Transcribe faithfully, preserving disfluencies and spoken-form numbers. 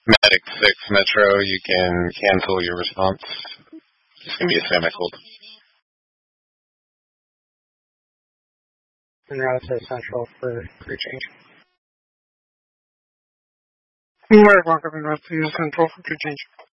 Medic six Metro, you can cancel your response. It's going to be a semi-fold. And route to Central for crew change. Alright, welcome in route to Central for crew change.